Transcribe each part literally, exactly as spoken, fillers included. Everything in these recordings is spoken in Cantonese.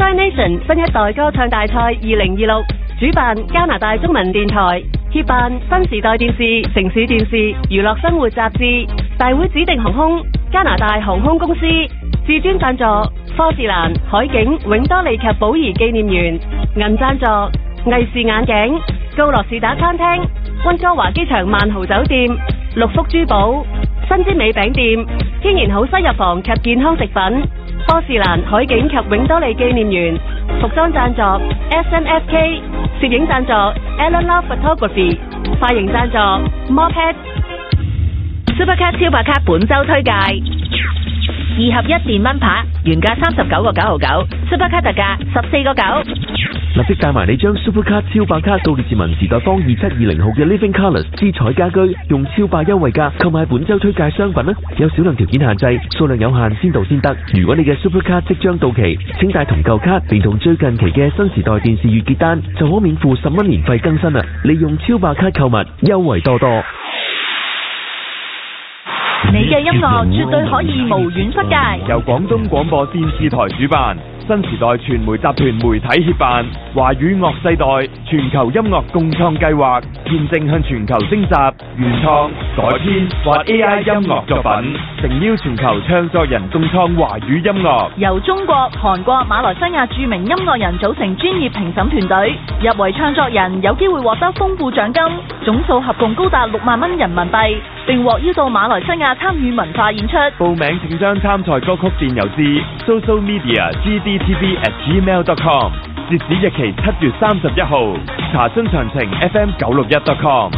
Fire Nation 新一代歌唱大賽二零二六主辦加拿大中文電台，協辦新時代電視、城市電視、娛樂生活雜誌，大會指定航空加拿大航空公司，至尊贊助科士蘭、海景、永多利及寶儀紀念園，銀贊助藝視眼鏡、高樂士打餐廳、溫哥華機場萬豪酒店、六福珠寶、新之美餅店、天然好西藥房及健康食品，科士蘭、海景及永多利紀念園，服裝贊助 S M F K， 攝影贊助 Alan Love Photography， 髮型贊助 Moped。 Supercard 超白卡本周推介，二合一電蚊拍原價三十九個九毫九，Supercard特價十四個九。 立即帶埋你將 Supercard 超白卡到列治文時代坊二七二零號嘅 Living Colours 之彩家居，用超白優惠價購買本周推介商品啦！有少量條件限制，數量有限，先到先得。如果你嘅 Supercard 即將到期，請帶同舊卡，連同最近期嘅新時代電視月結單，就可免付十蚊年費更新啦！利用超白卡購物，優惠多多。 你嘅音樂絕對可以無遠弗屆， 由廣東廣播電視台主辦，新時代傳媒集團媒體協辦，華語樂世代全球音樂共創計劃，現正向全球徵集原創、改編或 A I 音樂作品，誠邀全球唱作人共創華語音樂。 由中國、韓國、馬來西亞著名音樂人組成專業評審團隊，入圍唱作人有機會獲得豐富獎金，總數合共高達六萬蚊人民幣，並獲邀到馬來西亞參與文化演出。 報名請將參賽歌曲電郵至 social media g d t v at gmail dot com， 截止日期七月三十一號。查詢詳情 f m 九六一 dot com。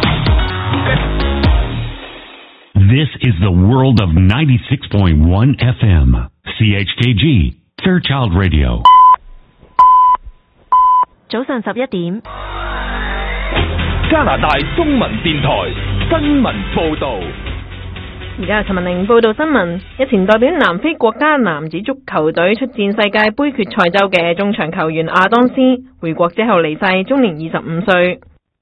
This is the world of ninety-six point one F M C H K G Fairchild Radio。 早上十一點， 加拿大中文電台新聞報導。 而家係陳文玲報道新聞。日前代表南非國家男子足球隊出戰世界盃決賽周嘅中場球員亞當斯回國之後離世，終年二十五歲。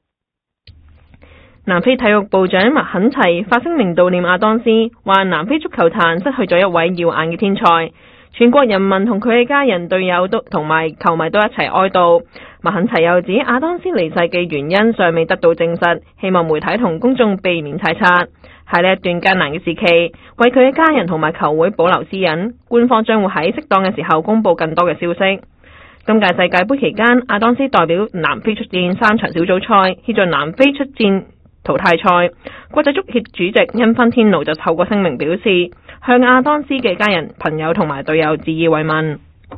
南非體育部長麥肯齊發聲明悼念亞當斯，話南非足球壇失去咗一位耀眼嘅天才，全國人民同佢嘅家人、隊友都同埋球迷都一齊哀悼。麥肯齊又指亞當斯離世嘅原因尚未得到證實，希望媒體同公眾避免猜測。喺呢一段艱難嘅時期，為佢嘅家人同埋球會保留私隱，官方將會喺適當嘅時候公布更多嘅消息。今屆世界盃期間，亞當斯代表南非出戰三場小組賽，協助南非出戰淘汰賽。國際足協主席因芬天奴就透過聲明表示，向亞當斯嘅家人、朋友同埋隊友致以慰問。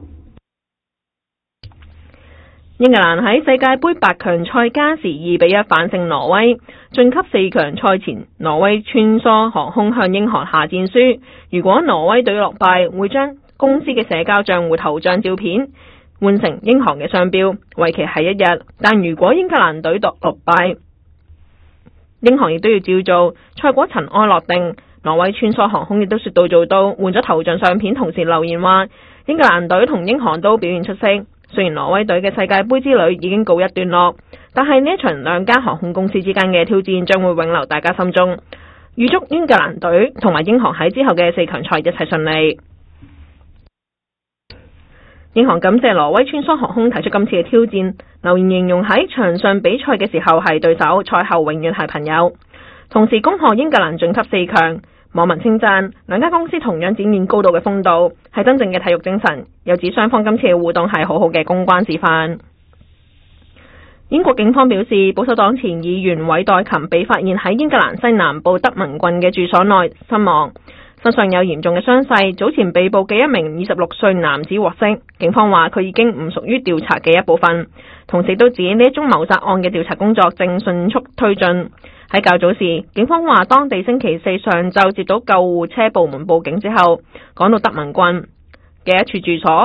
英格蘭喺世界盃八強賽加時二比一反勝挪威，晉級四強賽前，挪威穿梭航空向英航下戰書。如果挪威隊落敗，會將公司嘅社交賬戶頭像照片換成英航嘅商標，為期係一日。但如果英格蘭隊落敗，英航亦都要照做。賽果塵埃落定，挪威穿梭航空亦都說到做到，換咗頭像相片，同時留言話英格蘭隊同英航都表現出色。雖然挪威隊嘅世界盃之旅已經告一段落，但係呢一場兩間航空公司之間嘅挑戰將會永留大家心中。預祝英格蘭隊同埋英航喺之後嘅四強賽一切順利。英航感謝挪威穿梭航空提出今次嘅挑戰，留言形容喺場上比賽嘅時候係對手，賽後永遠係朋友。同時恭賀英格蘭晉級四強。網民稱讚兩間公司同樣展現高度嘅風度，係真正嘅體育精神，又指雙方今次嘅互動係好好嘅公關示範。英國警方表示，保守黨前議員韋代琴被發現喺英格蘭西南部德文郡嘅住所內身亡，身上有嚴重嘅傷勢。早前被捕嘅一名二十六歲男子獲釋，警方話佢已經唔屬於調查嘅一部分，同時都指呢一宗謀殺案嘅調查工作正迅速推進。喺較早時，警方話當地星期四上晝接到救護車部門報警之後，趕到德文郡嘅一處住所，